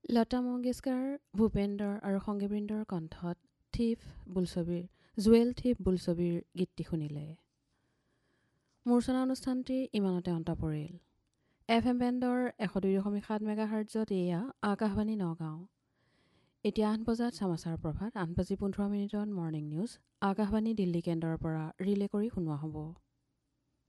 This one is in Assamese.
লতা মংগেশকাৰ, ভূপেন্দৰ আৰু সংগীবৃন্দৰ কণ্ঠত জুৱেল থিফ বোলছবিৰ গীতটি শুনিলে। মূৰ্ছনা অনুষ্ঠানটি ইমানতে অন্ত পৰিল। FM বেণ্ডৰ 102.7 মেগাহাৰ্টজত এয়া আকাশবাণী নগাঁও। এতিয়া 8 বজাত সমাচাৰ প্ৰভাত, 8:15 মৰ্ণিং নিউজ আকাশবাণী দিল্লী কেন্দ্ৰৰ পৰা ৰিলে কৰি শুনোৱা হ'ব।